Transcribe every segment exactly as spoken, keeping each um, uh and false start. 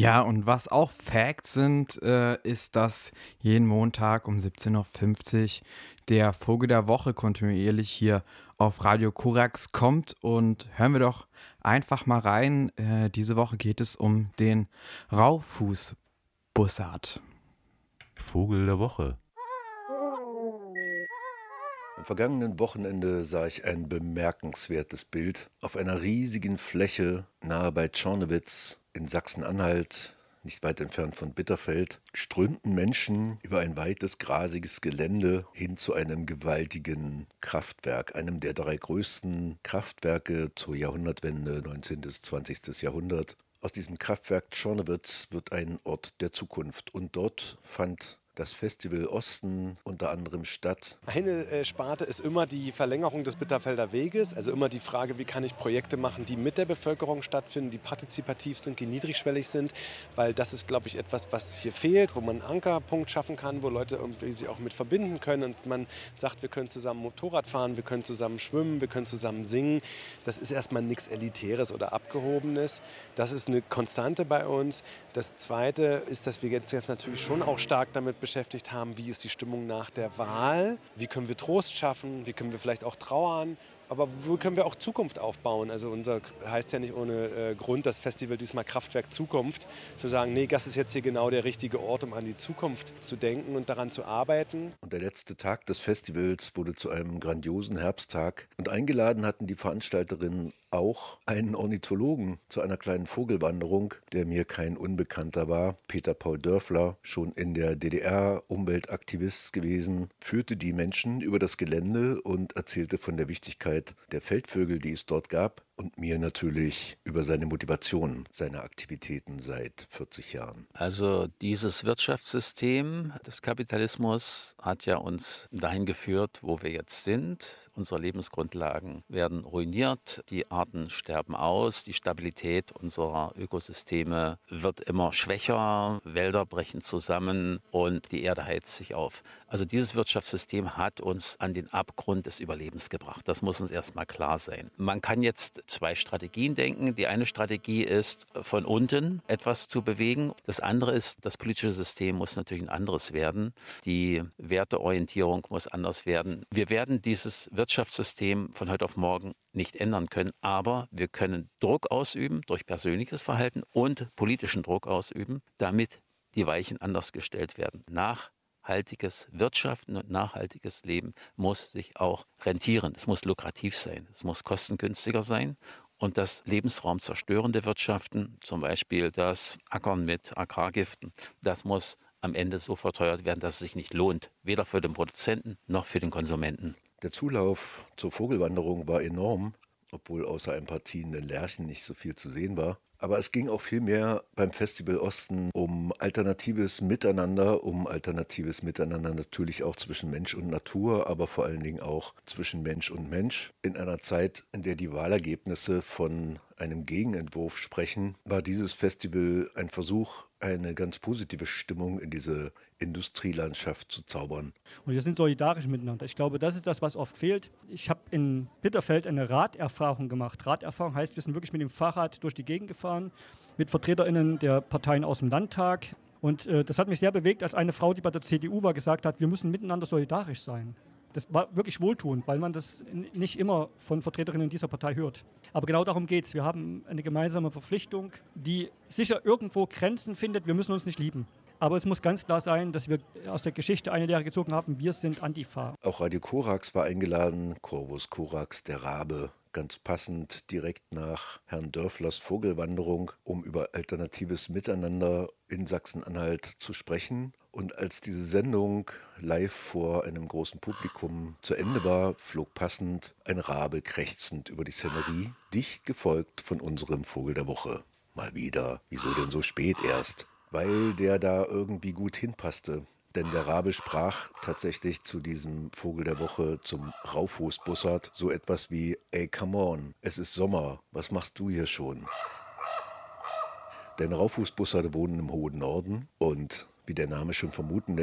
Ja, und was auch Facts sind, äh, ist, dass jeden Montag um siebzehn Uhr fünfzig der Vogel der Woche kontinuierlich hier auf Radio Korax kommt. Und hören wir doch einfach mal rein. Äh, diese Woche geht es um den Raufußbussard. Vogel der Woche. Am vergangenen Wochenende sah ich ein bemerkenswertes Bild. Auf einer riesigen Fläche nahe bei Czornowitz in Sachsen-Anhalt, nicht weit entfernt von Bitterfeld, strömten Menschen über ein weites, grasiges Gelände hin zu einem gewaltigen Kraftwerk, einem der drei größten Kraftwerke zur Jahrhundertwende, neunzehnten. zwanzigsten. Jahrhundert. Aus diesem Kraftwerk Czornowitz wird ein Ort der Zukunft und dort fand das Festival Osten unter anderem statt. Eine äh, Sparte ist immer die Verlängerung des Bitterfelder Weges, also immer die Frage, wie kann ich Projekte machen, die mit der Bevölkerung stattfinden, die partizipativ sind, die niedrigschwellig sind, weil das ist, glaube ich, etwas, was hier fehlt, wo man einen Ankerpunkt schaffen kann, wo Leute irgendwie sich auch mit verbinden können und man sagt, wir können zusammen Motorrad fahren, wir können zusammen schwimmen, wir können zusammen singen. Das ist erstmal nichts Elitäres oder Abgehobenes. Das ist eine Konstante bei uns. Das Zweite ist, dass wir jetzt, jetzt natürlich schon auch stark damit beschäftigt haben, wie ist die Stimmung nach der Wahl, wie können wir Trost schaffen, wie können wir vielleicht auch trauern, aber wo können wir auch Zukunft aufbauen. Also unser heißt ja nicht ohne äh, Grund das Festival diesmal Kraftwerk Zukunft, zu sagen, nee, das ist jetzt hier genau der richtige Ort, um an die Zukunft zu denken und daran zu arbeiten. Und der letzte Tag des Festivals wurde zu einem grandiosen Herbsttag und eingeladen hatten die Veranstalterinnen auch einen Ornithologen zu einer kleinen Vogelwanderung, der mir kein Unbekannter war. Peter Paul Dörfler, schon in der D D R Umweltaktivist gewesen, führte die Menschen über das Gelände und erzählte von der Wichtigkeit der Feldvögel, die es dort gab. Und mir natürlich über seine Motivation, seine Aktivitäten seit vierzig Jahren. Also dieses Wirtschaftssystem des Kapitalismus hat ja uns dahin geführt, wo wir jetzt sind. Unsere Lebensgrundlagen werden ruiniert, die Arten sterben aus, die Stabilität unserer Ökosysteme wird immer schwächer, Wälder brechen zusammen und die Erde heizt sich auf. Also dieses Wirtschaftssystem hat uns an den Abgrund des Überlebens gebracht. Das muss uns erstmal klar sein. Man kann jetzt zwei Strategien denken. Die eine Strategie ist, von unten etwas zu bewegen. Das andere ist, das politische System muss natürlich ein anderes werden. Die Werteorientierung muss anders werden. Wir werden dieses Wirtschaftssystem von heute auf morgen nicht ändern können, aber wir können Druck ausüben durch persönliches Verhalten und politischen Druck ausüben, damit die Weichen anders gestellt werden. Nachhaltiges Wirtschaften und nachhaltiges Leben muss sich auch rentieren. Es muss lukrativ sein, es muss kostengünstiger sein. Und das lebensraumzerstörende Wirtschaften, zum Beispiel das Ackern mit Agrargiften, das muss am Ende so verteuert werden, dass es sich nicht lohnt, weder für den Produzenten noch für den Konsumenten. Der Zulauf zur Vogelwanderung war enorm, obwohl außer ein paar tienenden Lerchen nicht so viel zu sehen war. Aber es ging auch viel mehr beim Festival Osten um alternatives Miteinander, um alternatives Miteinander natürlich auch zwischen Mensch und Natur, aber vor allen Dingen auch zwischen Mensch und Mensch. In einer Zeit, in der die Wahlergebnisse von einem Gegenentwurf sprechen, war dieses Festival ein Versuch, eine ganz positive Stimmung in diese Industrielandschaft zu zaubern. Und wir sind solidarisch miteinander. Ich glaube, das ist das, was oft fehlt. Ich habe in Bitterfeld eine Raderfahrung gemacht. Raderfahrung heißt, wir sind wirklich mit dem Fahrrad durch die Gegend gefahren, mit VertreterInnen der Parteien aus dem Landtag. Und äh, das hat mich sehr bewegt, als eine Frau, die bei der C D U war, gesagt hat, wir müssen miteinander solidarisch sein. Das war wirklich wohltuend, weil man das nicht immer von Vertreterinnen dieser Partei hört. Aber genau darum geht es. Wir haben eine gemeinsame Verpflichtung, die sicher irgendwo Grenzen findet. Wir müssen uns nicht lieben. Aber es muss ganz klar sein, dass wir aus der Geschichte eine Lehre gezogen haben, wir sind Antifa. Auch Radio Korax war eingeladen, Corvus Corax, der Rabe, ganz passend direkt nach Herrn Dörflers Vogelwanderung, um über alternatives Miteinander in Sachsen-Anhalt zu sprechen. Und als diese Sendung live vor einem großen Publikum zu Ende war, flog passend ein Rabe krächzend über die Szenerie, dicht gefolgt von unserem Vogel der Woche. Mal wieder, wieso denn so spät erst? Weil der da irgendwie gut hinpasste. Denn der Rabe sprach tatsächlich zu diesem Vogel der Woche, zum Raufußbussard, so etwas wie: Ey, come on, es ist Sommer, was machst du hier schon? Denn Raufußbussarde wohnen im hohen Norden und, wie der Name schon vermuten lässt,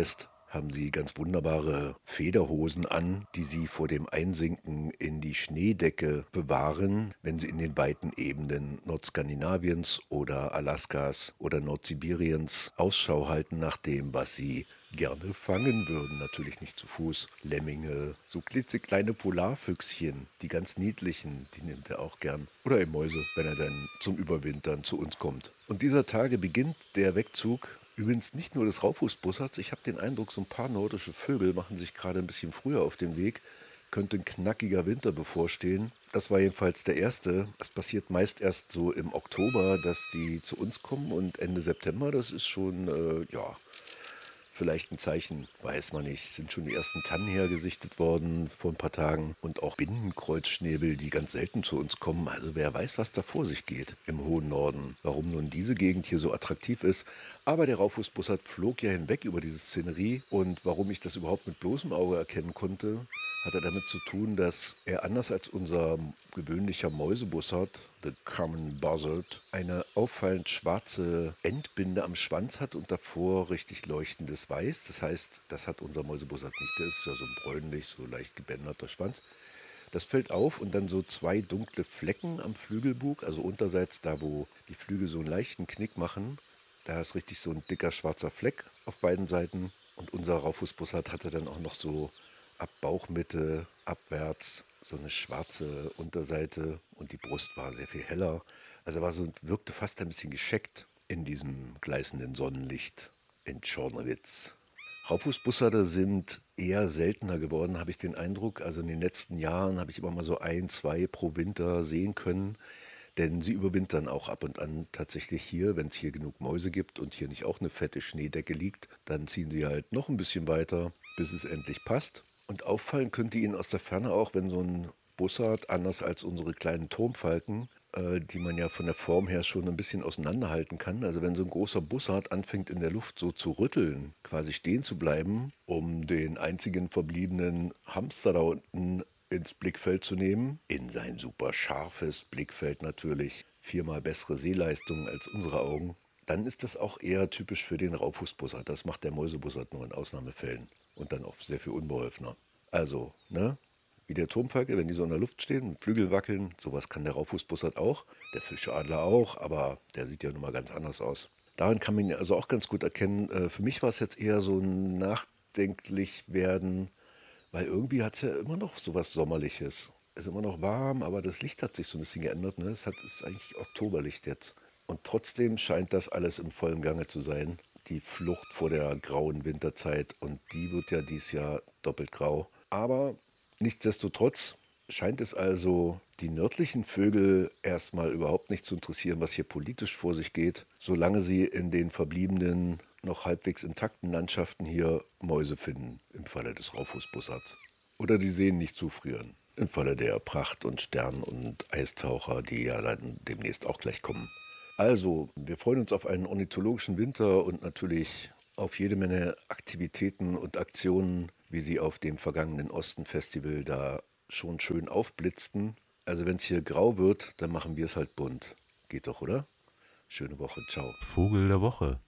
haben sie ganz wunderbare Federhosen an, die sie vor dem Einsinken in die Schneedecke bewahren, wenn sie in den weiten Ebenen Nordskandinaviens oder Alaskas oder Nordsibiriens Ausschau halten nach dem, was sie gerne fangen würden. Natürlich nicht zu Fuß. Lemminge, so klitzekleine Polarfüchschen, die ganz niedlichen, die nimmt er auch gern. Oder eben Mäuse, wenn er dann zum Überwintern zu uns kommt. Und dieser Tage beginnt der Wegzug. Übrigens nicht nur des Raufußbussards. Ich habe den Eindruck, so ein paar nordische Vögel machen sich gerade ein bisschen früher auf den Weg. Könnte ein knackiger Winter bevorstehen. Das war jedenfalls der erste. Das passiert meist erst so im Oktober, dass die zu uns kommen. Und Ende September, das ist schon, äh, ja... vielleicht ein Zeichen, weiß man nicht. Es sind schon die ersten Tannen hergesichtet worden vor ein paar Tagen und auch Binnenkreuzschnäbel, die ganz selten zu uns kommen. Also wer weiß, was da vor sich geht im hohen Norden. Warum nun diese Gegend hier so attraktiv ist. Aber der Raufußbussard flog ja hinweg über diese Szenerie und warum ich das überhaupt mit bloßem Auge erkennen konnte, hatte damit zu tun, dass er anders als unser gewöhnlicher Mäusebussard, the common buzzard, eine auffallend schwarze Endbinde am Schwanz hat und davor richtig leuchtendes Weiß. Das heißt, das hat unser Mäusebussard nicht. Der ist ja so ein bräunlich, so leicht gebänderter Schwanz. Das fällt auf und dann so zwei dunkle Flecken am Flügelbug, also unterseits da, wo die Flügel so einen leichten Knick machen. Da ist richtig so ein dicker schwarzer Fleck auf beiden Seiten. Und unser Raufußbussard hatte dann auch noch so ab Bauchmitte abwärts so eine schwarze Unterseite und die Brust war sehr viel heller. Also war so, wirkte fast ein bisschen gescheckt in diesem gleißenden Sonnenlicht in Czornowitz. Raufußbussarde sind eher seltener geworden, habe ich den Eindruck. Also in den letzten Jahren habe ich immer mal so ein, zwei pro Winter sehen können. Denn sie überwintern auch ab und an tatsächlich hier, wenn es hier genug Mäuse gibt und hier nicht auch eine fette Schneedecke liegt, dann ziehen sie halt noch ein bisschen weiter, bis es endlich passt. Und auffallen könnte Ihnen aus der Ferne auch, wenn so ein Bussard, anders als unsere kleinen Turmfalken, äh, die man ja von der Form her schon ein bisschen auseinanderhalten kann. Also wenn so ein großer Bussard anfängt in der Luft so zu rütteln, quasi stehen zu bleiben, um den einzigen verbliebenen Hamster da unten ins Blickfeld zu nehmen, in sein super scharfes Blickfeld natürlich, viermal bessere Sehleistungen als unsere Augen, dann ist das auch eher typisch für den Raufußbussard. Das macht der Mäusebussard nur in Ausnahmefällen und dann auch sehr viel unbeholfener. Also, ne, wie der Turmfalke, wenn die so in der Luft stehen, mit Flügel wackeln, sowas kann der Raufußbussard auch, der Fischadler auch, aber der sieht ja nun mal ganz anders aus. Daran kann man ihn also auch ganz gut erkennen. Für mich war es jetzt eher so ein nachdenklich werden, weil irgendwie hat es ja immer noch so was Sommerliches. Es ist immer noch warm, aber das Licht hat sich so ein bisschen geändert. Ne? Es hat, ist eigentlich Oktoberlicht jetzt. Und trotzdem scheint das alles im vollen Gange zu sein. Die Flucht vor der grauen Winterzeit. Und die wird ja dieses Jahr doppelt grau. Aber nichtsdestotrotz scheint es also die nördlichen Vögel erstmal überhaupt nicht zu interessieren, was hier politisch vor sich geht, solange sie in den verbliebenen, noch halbwegs intakten Landschaften hier Mäuse finden, im Falle des Raufußbussards. Oder die Seen nicht zufrieren, im Falle der Pracht- und Stern- und Eistaucher, die ja dann demnächst auch gleich kommen. Also, wir freuen uns auf einen ornithologischen Winter und natürlich auf jede Menge Aktivitäten und Aktionen, wie sie auf dem vergangenen Osten-Festival da schon schön aufblitzten. Also wenn es hier grau wird, dann machen wir es halt bunt. Geht doch, oder? Schöne Woche, ciao. Vogel der Woche.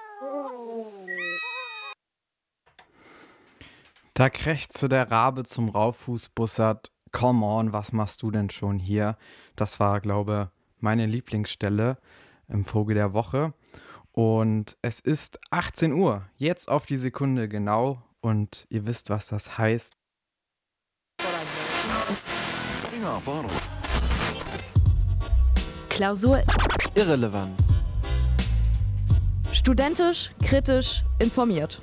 Da krächzte der Rabe zum Raufußbussard. Come on, was machst du denn schon hier? Das war, glaube ich, meine Lieblingsstelle im Vogel der Woche. Und es ist achtzehn Uhr, jetzt auf die Sekunde genau. Und ihr wisst, was das heißt. Klausur irrelevant. Studentisch, kritisch, informiert.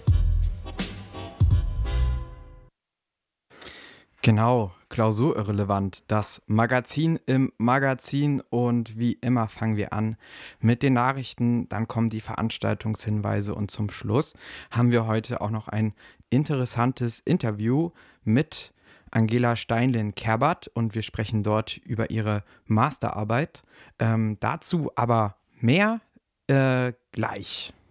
Genau, klausurirrelevant, das Magazin im Magazin und wie immer fangen wir an mit den Nachrichten, dann kommen die Veranstaltungshinweise und zum Schluss haben wir heute auch noch ein interessantes Interview mit Angela Steinlin-Kerbert und wir sprechen dort über ihre Masterarbeit. Ähm, dazu aber mehr äh, gleich.